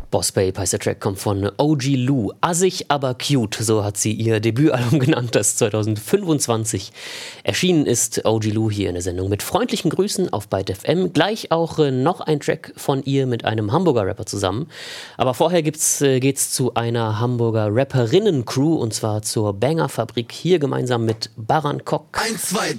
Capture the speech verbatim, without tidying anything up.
Boss Babe heißt der Track, kommt von O G Lou. Assig, aber cute, so hat sie ihr Debütalbum genannt, das zwanzig fünfundzwanzig erschienen ist. O G Lou hier in der Sendung mit freundlichen Grüßen auf Byte F M. Gleich auch äh, noch ein Track von ihr mit einem Hamburger Rapper zusammen. Aber vorher gibt's, äh, geht's zu einer Hamburger Rapperinnen-Crew und zwar zur Banger Fabrik, hier gemeinsam mit Baran Kok. Eins, zwei,